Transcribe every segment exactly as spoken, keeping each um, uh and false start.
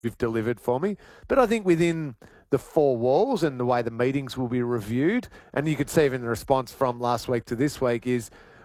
you've delivered for me. But I think within the four walls and the way the meetings will be reviewed, and you could see even the response from last week to this week is,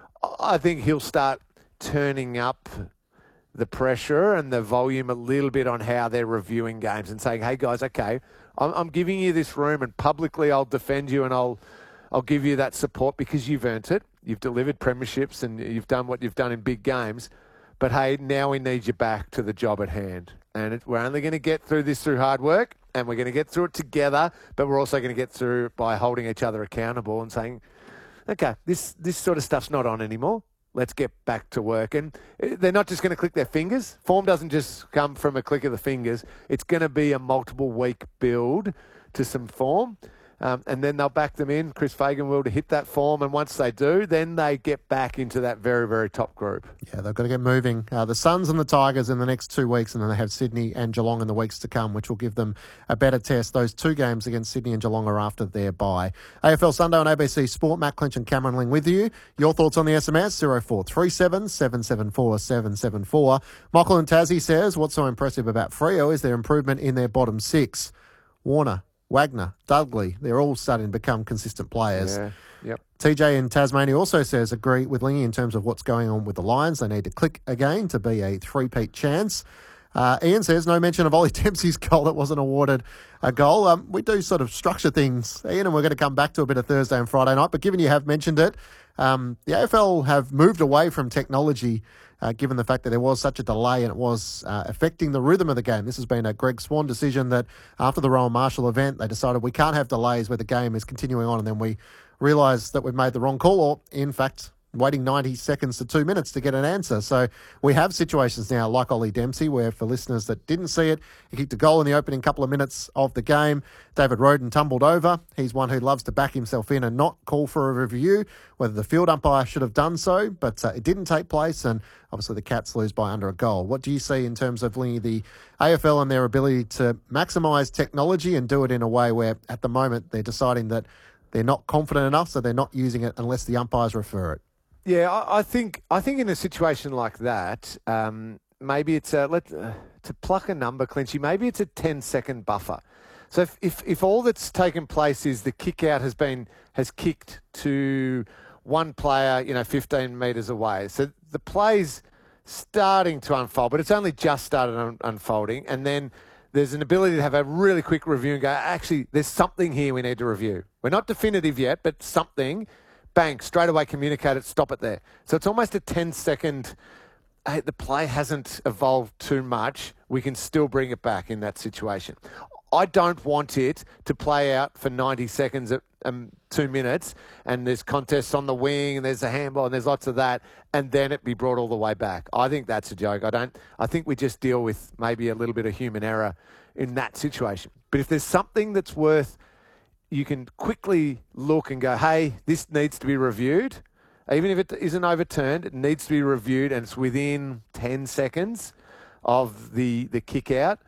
I think he'll start turning up the pressure and the volume a little bit on how they're reviewing games and saying, hey guys, okay, I'm, I'm giving you this room and publicly I'll defend you and I'll I'll give you that support because you've earned it. You've delivered premierships and you've done what you've done in big games. But hey, now we need you back to the job at hand. And it, we're only going to get through this through hard work, and we're going to get through it together, but we're also going to get through it by holding each other accountable and saying, okay, this, this sort of stuff's not on anymore. Let's get back to work. And they're not just going to click their fingers. Form doesn't just come from a click of the fingers. It's going to be a multiple week build to some form. Um, and then they'll back them in, Chris Fagan will, to hit that form. And once they do, then they get back into that very, very top group. Yeah, they've got to get moving. Uh, the Suns and the Tigers in the next two weeks, and then they have Sydney and Geelong in the weeks to come, which will give them a better test. Those two games against Sydney and Geelong are after their bye. A F L Sunday on A B C Sport. Matt Clinch and Cameron Ling with you. Your thoughts on the S M S? zero four three seven, seven seven four, seven seven four. Michael and Tassie says, what's so impressive about Freo is their improvement in their bottom six. Warner, Wagner, Dudley, they're all starting to become consistent players. Yeah, yep. T J in Tasmania also says, agree with Lingy in terms of what's going on with the Lions. They need to click again to be a three-peat chance. Uh, Ian says, no mention of Ollie Dempsey's goal that wasn't awarded a goal. Um, we do sort of structure things, Ian, and we're going to come back to a bit of Thursday and Friday night. But given you have mentioned it, um, the A F L have moved away from technology Uh, given the fact that there was such a delay and it was uh, affecting the rhythm of the game. This has been a Greg Swan decision that after the Rowan Marshall event, they decided we can't have delays where the game is continuing on, and then we realised that we've made the wrong call, or in fact, waiting ninety seconds to two minutes to get an answer. So we have situations now like Ollie Dempsey, where for listeners that didn't see it, he kicked a goal in the opening couple of minutes of the game. David Roden tumbled over. He's one who loves to back himself in and not call for a review, whether the field umpire should have done so, but uh, it didn't take place, and obviously the Cats lose by under a goal. What do you see in terms of Lingy, the A F L and their ability to maximise technology and do it in a way where at the moment they're deciding that they're not confident enough, so they're not using it unless the umpires refer it? Yeah, I, I think I think in a situation like that, um, maybe it's a, let uh, to pluck a number, Clinchy. Maybe it's a ten second buffer. So if, if if all that's taken place is the kick out has been has kicked to one player, you know, fifteen metres away, so the play's starting to unfold, but it's only just started un- unfolding, and then there's an ability to have a really quick review and go, actually, there's something here we need to review. We're not definitive yet, but something. Bang, straight away communicate it, stop it there. So it's almost a ten second, hey, the play hasn't evolved too much. We can still bring it back in that situation. I don't want it to play out for ninety seconds at um, two minutes and there's contests on the wing and there's a handball and there's lots of that and then it be brought all the way back. I think that's a joke. I don't. I think we just deal with maybe a little bit of human error in that situation. But if there's something that's worth, you can quickly look and go, hey, this needs to be reviewed. Even if it isn't overturned, it needs to be reviewed and it's within ten seconds of the, the kick out.